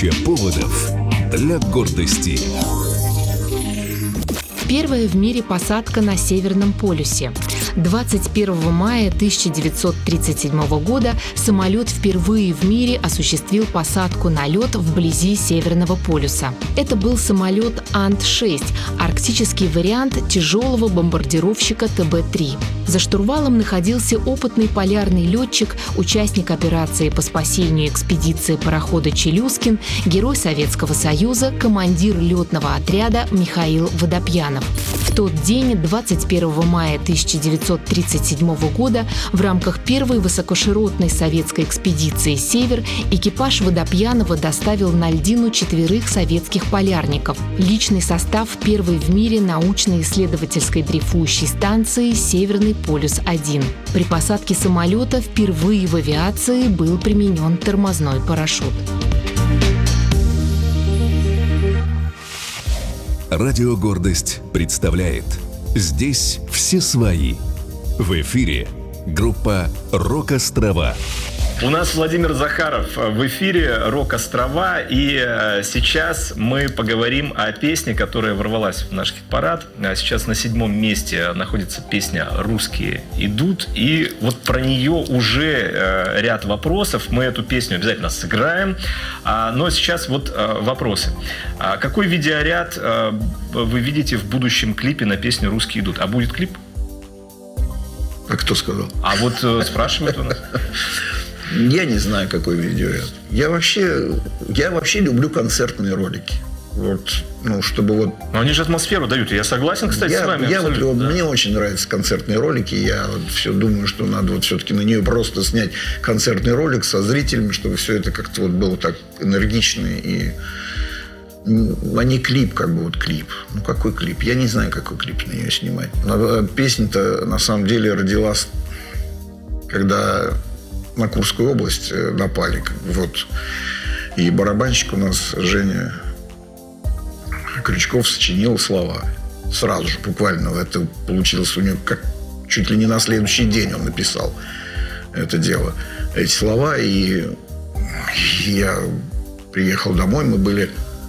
Тысяча поводов для гордости. Первая в мире посадка на Северном полюсе. 21 мая 1937 года самолет впервые в мире осуществил посадку на лед вблизи Северного полюса. Это был самолет Ан-6, арктический вариант тяжелого бомбардировщика ТБ-3. За штурвалом находился опытный полярный летчик, участник операции по спасению экспедиции парохода «Челюскин», герой Советского Союза, командир летного отряда Михаил Водопьянов. В тот день, 21 мая 1937 года, в рамках первой высокоширотной советской экспедиции «Север» экипаж Водопьянова доставил на льдину 4 советских полярников. Личный состав первой в мире научно-исследовательской дрейфующей станции «Северный полюс-1». При посадке самолета впервые в авиации был применен тормозной парашют. Радио «Гордость» представляет «Здесь все свои». В эфире группа «Рок-Острова». У нас Владимир Захаров в эфире «Рок-Острова», и сейчас мы поговорим о песне, которая ворвалась в наш хит-парад. Сейчас на 7-м месте находится песня «Русские идут», и вот про нее уже ряд вопросов. Мы эту песню обязательно сыграем, но сейчас вот вопросы. Какой видеоряд вы видите в будущем клипе на песню «Русские идут»? А будет клип? А кто сказал? А вот спрашивают у нас. Я не знаю, какой видеоряд. Я вообще люблю концертные ролики. Вот, чтобы вот... Но они же атмосферу дают. Я согласен, кстати, с вами. Да. Мне очень нравятся концертные ролики. Я все думаю, что надо вот все-таки на нее просто снять концертный ролик со зрителями, чтобы все это как-то вот было так энергично и... А не клип, как бы вот клип. Какой клип? Я не знаю, какой клип на нее снимать. Но песня-то на самом деле родилась, когда на Курскую область напали. Вот. И барабанщик у нас, Женя Крючков, сочинил слова. Сразу же, буквально. Это получилось у него как чуть ли не на следующий день он написал это дело. Эти слова. И я приехал домой. Мы были...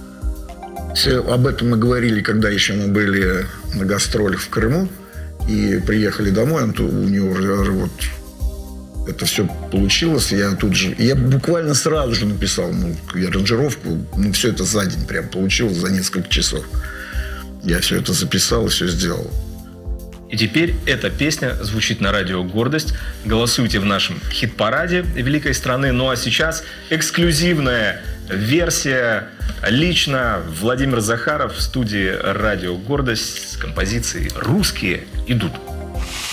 Об этом мы говорили, когда еще мы были на гастролях в Крыму. И приехали домой. У него вот... Это все получилось. Я буквально сразу же написал аранжировку. Все это за день прям получилось, за несколько часов. Я все это записал и все сделал. И теперь эта песня звучит на радио «Гордость». Голосуйте в нашем хит-параде великой страны. Ну а сейчас эксклюзивная версия. Лично Владимир Захаров в студии радио «Гордость» с композицией «Русские идут».